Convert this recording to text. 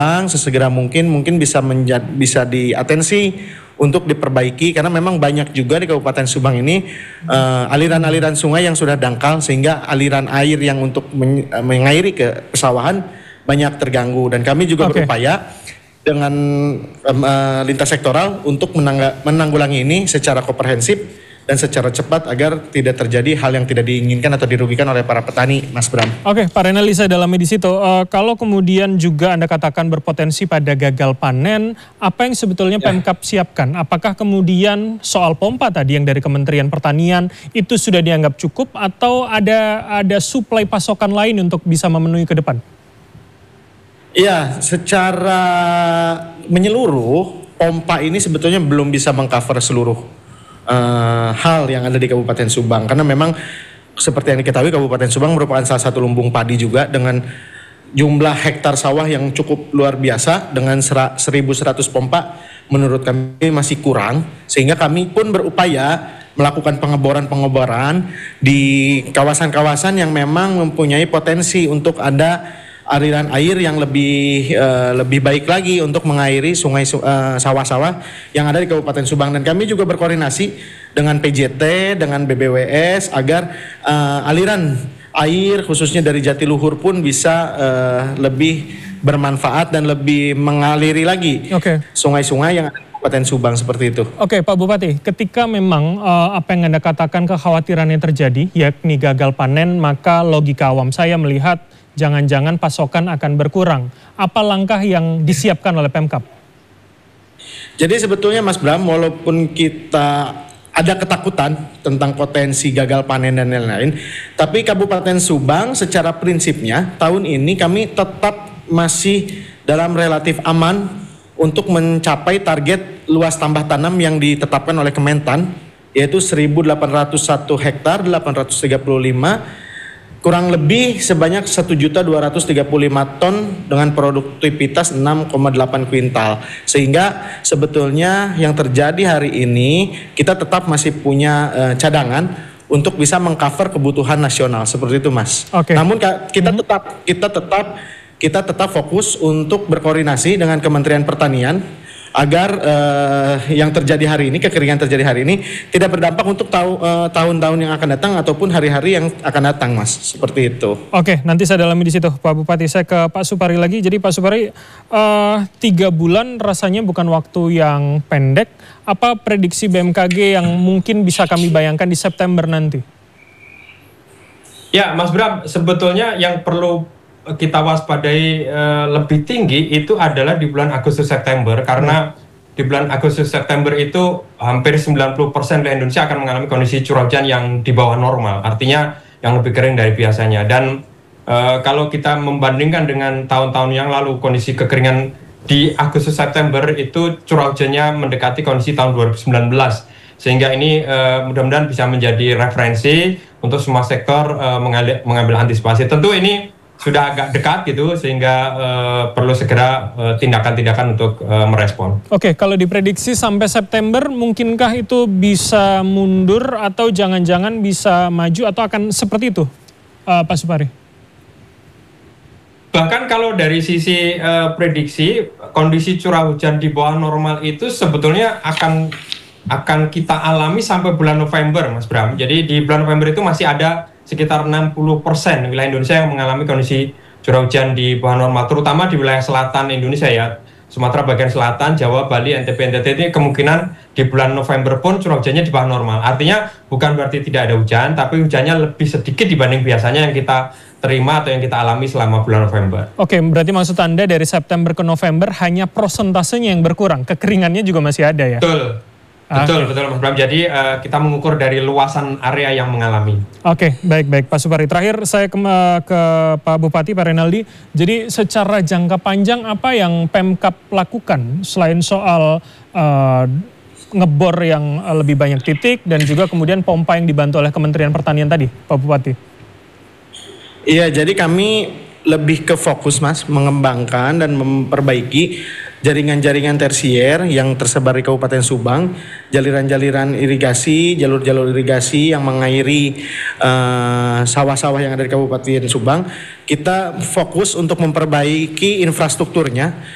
sesegera mungkin bisa diatensi untuk diperbaiki karena memang banyak juga di Kabupaten Subang ini aliran-aliran sungai yang sudah dangkal sehingga aliran air yang untuk mengairi ke pesawahan banyak terganggu dan kami juga berupaya dengan lintas sektoral untuk menanggulangi ini secara komprehensif dan secara cepat agar tidak terjadi hal yang tidak diinginkan atau dirugikan oleh para petani, Mas Bram. Oke, Pak Renaldi, saya dalami di situ. Kalau kemudian juga Anda katakan berpotensi pada gagal panen, apa yang sebetulnya Pemkab siapkan? Apakah kemudian soal pompa tadi yang dari Kementerian Pertanian itu sudah dianggap cukup atau ada suplai pasokan lain untuk bisa memenuhi ke depan? Iya, secara menyeluruh pompa ini sebetulnya belum bisa mengcover seluruh hal yang ada di Kabupaten Subang karena memang seperti yang diketahui Kabupaten Subang merupakan salah satu lumbung padi juga dengan jumlah hektar sawah yang cukup luar biasa dengan 1.100 pompa menurut kami masih kurang sehingga kami pun berupaya melakukan pengeboran di kawasan-kawasan yang memang mempunyai potensi untuk ada aliran air yang lebih baik lagi untuk mengairi sungai sawah-sawah yang ada di Kabupaten Subang dan kami juga berkoordinasi dengan PJT dengan BBWS agar aliran air khususnya dari Jatiluhur pun bisa lebih bermanfaat dan lebih mengaliri lagi sungai-sungai yang ada di Kabupaten Subang seperti itu. Oke, Pak Bupati, ketika memang apa yang Anda katakan kekhawatiran yang terjadi yakni gagal panen, maka logika awam saya melihat jangan-jangan pasokan akan berkurang. Apa langkah yang disiapkan oleh Pemkab? Jadi sebetulnya Mas Bram, walaupun kita ada ketakutan tentang potensi gagal panen dan lain-lain, tapi Kabupaten Subang secara prinsipnya tahun ini kami tetap masih dalam relatif aman untuk mencapai target luas tambah tanam yang ditetapkan oleh Kementan, yaitu 1.801 hektar 835 kurang lebih sebanyak 1.235 ton dengan produktivitas 6,8 kuintal. Sehingga sebetulnya yang terjadi hari ini kita tetap masih punya cadangan untuk bisa mengcover kebutuhan nasional seperti itu, Mas. Namun kita tetap fokus untuk berkoordinasi dengan Kementerian Pertanian agar yang terjadi hari ini, kekeringan terjadi hari ini tidak berdampak untuk tahun-tahun yang akan datang ataupun hari-hari yang akan datang, Mas. Seperti itu. Oke, nanti saya dalami di situ, Pak Bupati. Saya ke Pak Supari lagi. Jadi Pak Supari, 3 bulan rasanya bukan waktu yang pendek. Apa prediksi BMKG yang mungkin bisa kami bayangkan di September nanti? Ya, Mas Bram, sebetulnya yang perlu kita waspadai lebih tinggi itu adalah di bulan Agustus September karena di bulan Agustus September itu hampir 90% wilayah Indonesia akan mengalami kondisi curah hujan yang di bawah normal, artinya yang lebih kering dari biasanya. Dan kalau kita membandingkan dengan tahun-tahun yang lalu, kondisi kekeringan di Agustus September itu curah hujannya mendekati kondisi tahun 2019, sehingga ini mudah-mudahan bisa menjadi referensi untuk semua sektor mengambil antisipasi. Tentu ini sudah agak dekat gitu sehingga perlu segera tindakan-tindakan untuk merespon. Oke, kalau diprediksi sampai September mungkinkah itu bisa mundur atau jangan-jangan bisa maju atau akan seperti itu, Pak Supari? Bahkan kalau dari sisi prediksi kondisi curah hujan di bawah normal itu sebetulnya akan kita alami sampai bulan November, Mas Bram. Jadi di bulan November itu masih ada sekitar 60% wilayah Indonesia yang mengalami kondisi curah hujan di bawah normal, terutama di wilayah selatan Indonesia ya, Sumatera bagian selatan, Jawa, Bali, NTB, NTT ini kemungkinan di bulan November pun curah hujannya di bawah normal. Artinya bukan berarti tidak ada hujan, tapi hujannya lebih sedikit dibanding biasanya yang kita terima atau yang kita alami selama bulan November. Oke, berarti maksud Anda dari September ke November hanya prosentasenya yang berkurang, kekeringannya juga masih ada ya? Betul, Mas Bram. Jadi kita mengukur dari luasan area yang mengalami. Oke, baik Pak Supari. Terakhir saya ke Pak Bupati, Pak Renaldi. Jadi secara jangka panjang apa yang Pemkab lakukan selain soal ngebor yang lebih banyak titik dan juga kemudian pompa yang dibantu oleh Kementerian Pertanian tadi, Pak Bupati? Iya, jadi kami lebih ke fokus, Mas, mengembangkan dan memperbaiki jaringan-jaringan tersier yang tersebar di Kabupaten Subang, jaliran-jaliran irigasi, jalur-jalur irigasi yang mengairi sawah-sawah yang ada di Kabupaten Subang. Kita fokus untuk memperbaiki infrastrukturnya